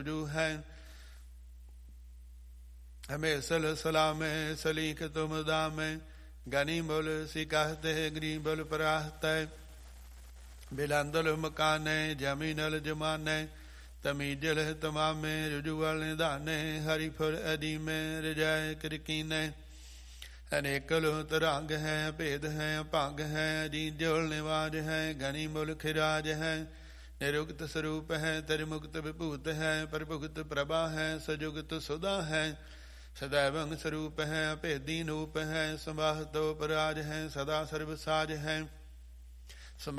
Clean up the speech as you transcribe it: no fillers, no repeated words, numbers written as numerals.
ਜੂ ਹੈ। ਹਮੇਸਲ ਸਲਾਮੇ ਸਲੀਖ ਤੁਮ ਦਾਮੇ, ਗਨੀ ਮੁਲ ਸਿਕਾਹਤੇ ਗਰੀ ਬਲ ਪਰਾਹਤੈ। ਬਿਲੰਦਲ ਮਕਾਨੇ ਜਮੀਨਲ ਜਮਾਨੇ, ਤਮੀਜਲ ਤਮਾਮੇ ਰੁਜੂਵਲ ਨਿਧਾਨੇ। ਹਰੀ ਫੁਰ ਅਦੀਮੇ ਰਜਾਇ ਕਿਰਕੀਨੇ, ਅਨੇਕਲ ਤਰੰਗ ਹੈ ਭੇਦ ਹੈ ਭੰਗ ਹੈ। ਅਜੀਜਲ ਨਿਵਾਜ ਹੈ ਗਨੀ ਮੁਲ ਖਿਰਾਜ ਹੈ, ਨਿਰੁਕਤ ਸਰੂਪ ਹੈ ਤਰਿਮੁਕਤ ਵਿਭੂਤ ਹੈ। ਪ੍ਰਭੁਗਤ ਪ੍ਰਭਾ ਹੈ ਸਜੁਗਤ ਸੁਦਾ ਹੈ, ਸदैवं ਸਰੂਪ ਹੈ ਭੇਦੀ ਨੂਪ ਹੈ। ਸੰਵਾਹਤੋ ਪਰਾਜ ਹੈ ਸਦਾ ਸਰਬ ਸਾਜ ਹੈ।